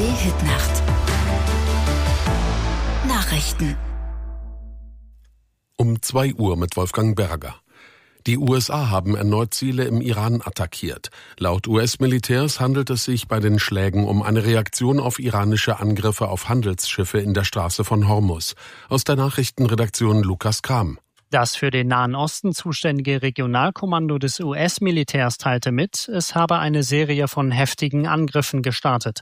ARD-Hitnacht. Nachrichten. Um 2 Uhr mit Wolfgang Berger. Die USA haben erneut Ziele im Iran attackiert. Laut US-Militärs handelt es sich bei den Schlägen um eine Reaktion auf iranische Angriffe auf Handelsschiffe in der Straße von Hormuz. Aus der Nachrichtenredaktion Lukas Kram. Das für den Nahen Osten zuständige Regionalkommando des US-Militärs teilte mit, es habe eine Serie von heftigen Angriffen gestartet.